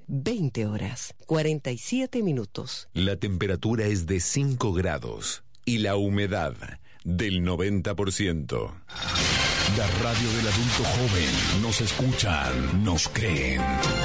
20 horas, 47 minutos. La temperatura es de 5 grados y la humedad del 90%. La radio del adulto joven. Nos escuchan, nos creen.